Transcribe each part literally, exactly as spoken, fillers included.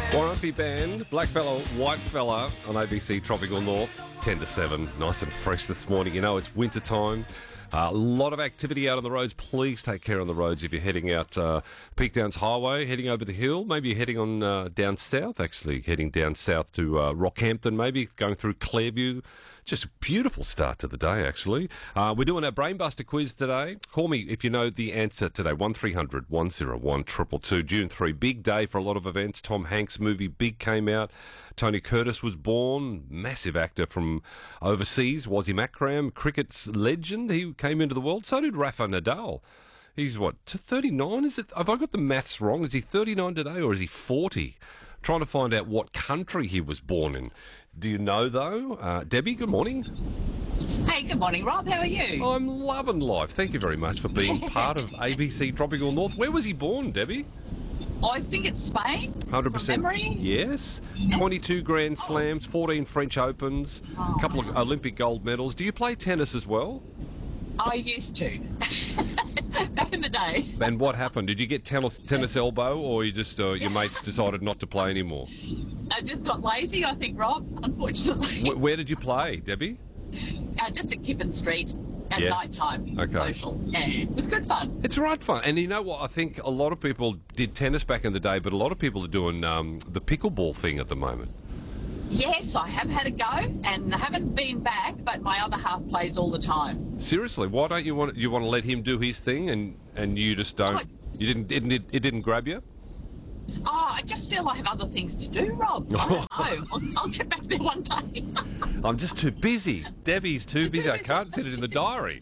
Warumpi Band, Black Fella, White Fella on A B C Tropical North, ten to seven. Nice and fresh this morning. You know, it's winter time. Uh, a lot of activity out on the roads. Please take care on the roads if you're heading out uh, Peak Downs Highway, heading over the hill. Maybe you're heading on uh, down south, actually, heading down south to uh, Rockhampton, maybe going through Clairview. Just a beautiful start to the day, actually. Uh, we're doing our Brainbuster quiz today. Call me if you know the answer today. one three hundred one oh one two two two. June third, big day for a lot of events. Tom Hanks' movie Big came out. Tony Curtis was born, massive actor from overseas. Wazzy Makram, cricket's legend. He came into the world. So did Rafa Nadal. He's what, thirty-nine? Is it? Have I got the maths wrong? Is he thirty-nine today or is he forty? Trying to find out what country he was born in. Do you know, though? Uh, Debbie, good morning. Hey, good morning, Rob. How are you? I'm loving life. Thank you very much for being part of A B C Tropical North. Where was he born, Debbie? I think it's Spain. one hundred percent. From memory? Yes. twenty-two Grand Slams, fourteen French Opens, a couple of Olympic gold medals. Do you play tennis as well? I used to. Back in the day. And what happened? Did you get tennis, tennis elbow, or you just uh, your mates decided not to play anymore? I just got lazy, I think, Rob, unfortunately. W- where did you play, Debbie? Uh, just at Kippen Street at Yeah. night time. Okay. Social. Yeah, it was good fun. It's right fun. And you know what? I think a lot of people did tennis back in the day, but a lot of people are doing um, the pickleball thing at the moment. Yes, I have had a go and I haven't been back, but my other half plays all the time. Seriously, why don't you want you want to let him do his thing and, and you just don't? Oh, You didn't didn't it, it didn't grab you? Oh, I just feel I have other things to do, Rob. I don't know. I'll, I'll get back there one day. I'm just too busy. Debbie's too busy. I can't fit it in the diary.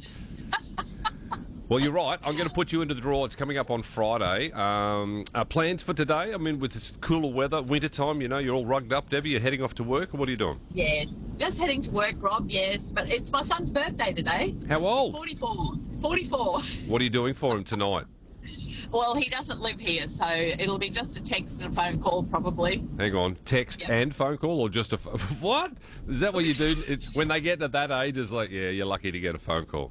Well, you're right. I'm going to put you into the draw. It's coming up on Friday. Um, uh, plans for today? I mean, with this cooler weather, winter time, you know, you're all rugged up, Debbie. You're heading off to work, or what are you doing? Yeah, just heading to work, Rob, yes. But it's my son's birthday today. How old? forty-four. forty-four. What are you doing for him tonight? Well, he doesn't live here, so it'll be just a text and a phone call, probably. Hang on, text Yep. and phone call, or just a f- what? Is that what you do it, when they get to that age? It's like, yeah, you're lucky to get a phone call.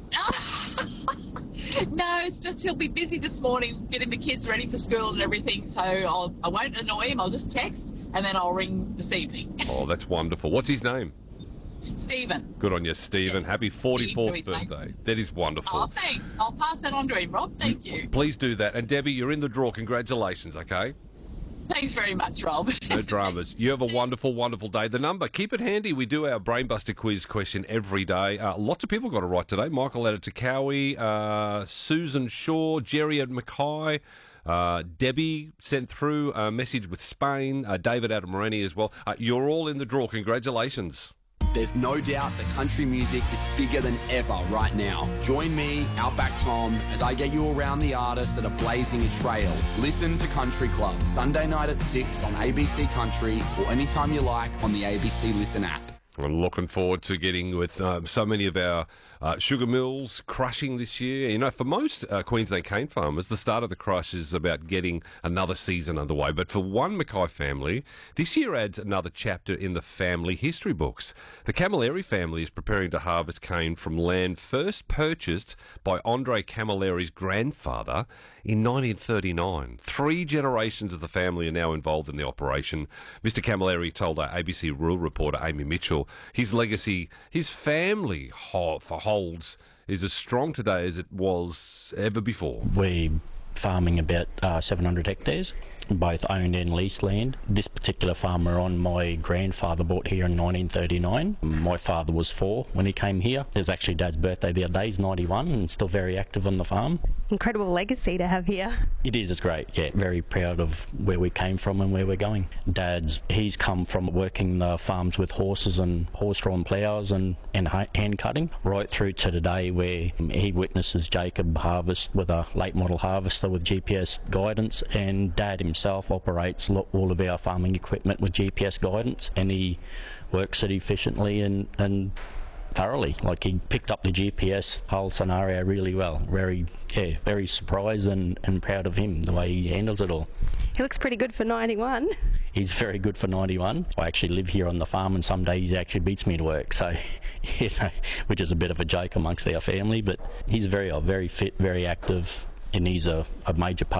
No, it's just he'll be busy this morning getting the kids ready for school and everything, so I'll, I won't annoy him. I'll just text, and then I'll ring this evening. Oh, that's wonderful. What's his name? Stephen. Good on you, Stephen. Yeah. Happy forty-fourth Steve to his birthday. That is wonderful. Oh, thanks. I'll pass that on to him, Rob. Thank you. Please do that. And Debbie, you're in the draw. Congratulations, okay? Thanks very much, Rob. No dramas. You have a wonderful, wonderful day. The number, keep it handy. We do our Brainbuster quiz question every day. Uh, lots of people got it right today. Michael added to Cowie, uh, Susan Shaw, Jerry at Mackay. Uh, Debbie sent through a message with Spain. Uh, David out of Moreni as well. Uh, you're all in the draw. Congratulations. There's no doubt that country music is bigger than ever right now. Join me, Outback Tom, as I get you around the artists that are blazing a trail. Listen to Country Club, Sunday night at six on A B C Country, or anytime you like on the A B C Listen app. I'm looking forward to getting with um, so many of our uh, sugar mills crushing this year. You know, for most uh, Queensland cane farmers, the start of the crush is about getting another season underway. But for one Mackay family, this year adds another chapter in the family history books. The Camilleri family is preparing to harvest cane from land first purchased by Andre Camilleri's grandfather in nineteen thirty-nine. Three generations of the family are now involved in the operation. Mister Camilleri told our A B C rural reporter Amy Mitchell his legacy, his family ho- for holds, is as strong today as it was ever before. We farming about uh, seven hundred hectares, both owned and leased land. This particular farm we're on, my grandfather bought here in nineteen thirty-nine. My father was four when he came here. It was actually Dad's birthday the other day. He's ninety-one and still very active on the farm. Incredible legacy to have here. It is, it's great. Yeah, very proud of where we came from and where we're going. Dad's, he's come from working the farms with horses and horse-drawn ploughs and, and ha- hand cutting, right through to today where he witnesses Jacob harvest with a late model harvester with G P S guidance, and Dad himself operates lo- all of our farming equipment with G P S guidance, and he works it efficiently and, and thoroughly. Like, he picked up the G P S whole scenario really well. Very, yeah, very surprised and, and proud of him, the way he handles it all. He looks pretty good for ninety-one. He's very good for ninety-one. I actually live here on the farm, and some days he actually beats me to work, so, you know, which is a bit of a joke amongst our family, but he's very, very fit, very active, and he's a, a major part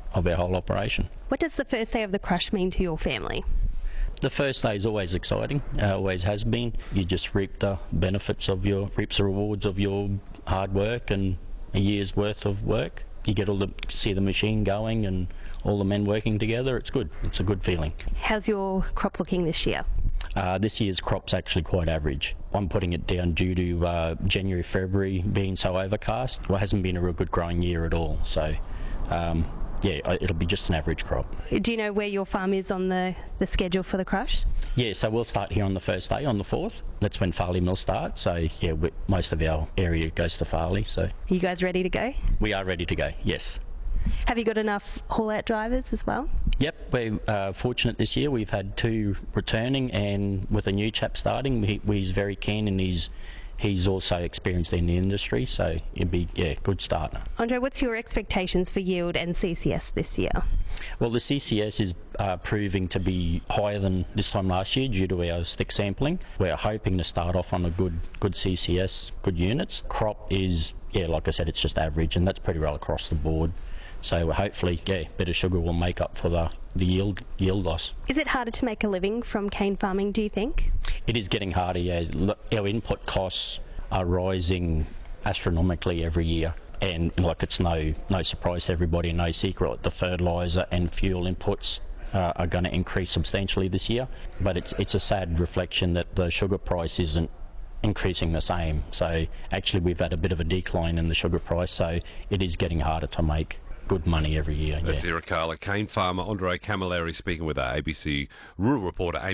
of our whole operation. What does the first day of the crush mean to your family? The first day is always exciting, uh, always has been. You just reap the benefits of your, reap the rewards of your hard work and a year's worth of work. You get all the, see the machine going and all the men working together. It's good. It's a good feeling. How's your crop looking this year? Uh, this year's crop's actually quite average. I'm putting it down due to uh, January, February being so overcast. Well, it hasn't been a real good growing year at all. So, um, yeah, it'll be just an average crop. Do you know where your farm is on the, the schedule for the crush? Yeah, so we'll start here on the first day, on the fourth. That's when Farley Mill starts. So, yeah, we, most of our area goes to Farley. So, Are you guys ready to go? We are ready to go, yes. Have you got enough haul-out drivers as well? Yep, we're uh, fortunate this year. We've had two returning, and with a new chap starting, he, he's very keen, and he's he's also experienced in the industry, so it'd be yeah, good start. Andre, what's your expectations for yield and C C S this year? Well, the C C S is uh, proving to be higher than this time last year due to our stick sampling. We're hoping to start off on a good good C C S, good units. Crop is, yeah, like I said, it's just average, and that's pretty well across the board. So hopefully, yeah, better sugar will make up for the, the yield yield loss. Is it harder to make a living from cane farming, do you think? It is getting harder, yeah. Our input costs are rising astronomically every year. And like it's no no surprise to everybody, no secret, the fertiliser and fuel inputs uh, are going to increase substantially this year. But it's, it's a sad reflection that the sugar price isn't increasing the same. So actually we've had a bit of a decline in the sugar price, so it is getting harder to make good money every year. That's yeah. Irukala cane farmer Andre Camilleri speaking with our A B C rural reporter Amy